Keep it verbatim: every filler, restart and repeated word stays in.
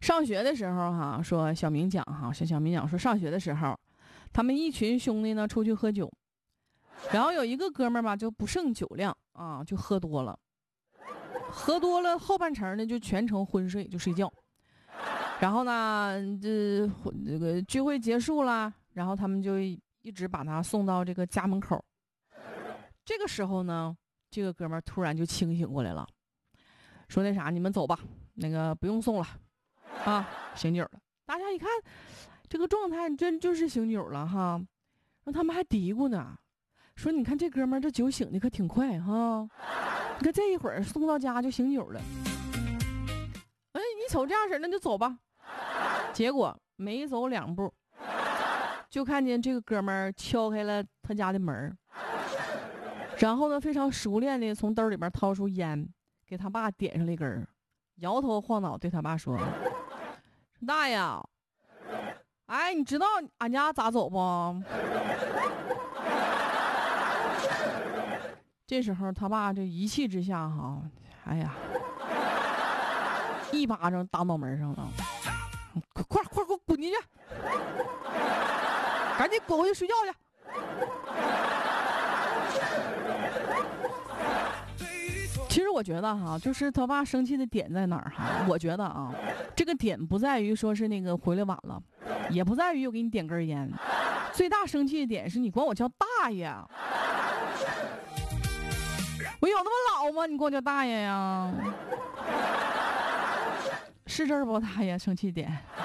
上学的时候哈，说小明讲哈，小小明讲说上学的时候，他们一群兄弟呢出去喝酒，然后有一个哥们儿吧就不胜酒量啊，就喝多了，喝多了后半程呢就全程昏睡就睡觉。然后呢，这这个聚会结束了，然后他们就一直把他送到这个家门口。这个时候呢，这个哥们儿突然就清醒过来了，说那啥，你们走吧，那个不用送了，啊，醒酒了。大家一看，这个状态真就是醒酒了哈。然后他们还嘀咕呢，说你看这哥们儿这酒醒的可挺快哈，你看这一会儿送到家就醒酒了。哎，你瞅这样式儿，那就走吧。结果没走两步，就看见这个哥们儿敲开了他家的门，然后呢，非常熟练的从兜里边掏出烟，给他爸点上了一根，摇头晃脑对他爸说：“大爷，哎，你知道俺家咋走不？”这时候他爸这一气之下哈，哎呀，一巴掌打脑门上了。快快快给我滚进去，赶紧滚回去睡觉去。其实我觉得哈，就是他爸生气的点在哪儿哈？我觉得啊，这个点不在于说是那个回来晚了，也不在于我给你点根烟，最大生气的点是你管我叫大爷，我有那么老吗？你管我叫大爷呀？是这儿不，大爷生气点。